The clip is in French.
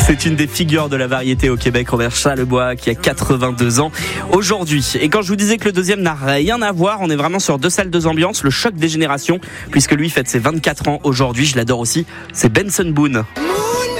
C'est une des figures de la variété au Québec, Robert Charlebois, qui a 82 ans aujourd'hui. Et quand je vous disais que le deuxième n'a rien à voir, on est vraiment sur deux salles, deux ambiances, le choc des générations, puisque lui fête ses 24 ans aujourd'hui. Je l'adore aussi, c'est Benson Boone.